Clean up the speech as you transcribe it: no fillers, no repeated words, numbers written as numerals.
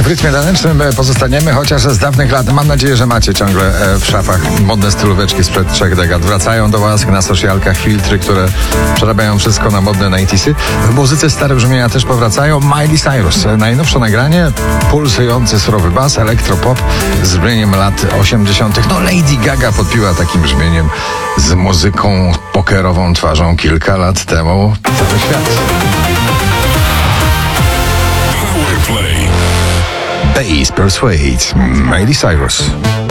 W rytmie tanecznym pozostaniemy, chociaż z dawnych lat. Mam nadzieję, że macie ciągle w szafach modne stylóweczki sprzed 3 dekad. Wracają do was na socialkach filtry, które przerabiają wszystko na modne 90'sy. W muzyce stare brzmienia też powracają. Miley Cyrus. Najnowsze nagranie, pulsujący surowy bas, elektropop z brzmieniem lat 80. No Lady Gaga podpiła takim brzmieniem z muzyką pokerową twarzą kilka lat temu. Cały świat. Bass Persuade, Miley Cyrus.